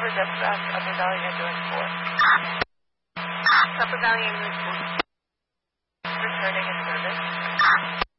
Harbor Dispatch, Upper Valley Ambulance 4. Upper Valley Ambulance 4. Returning in service.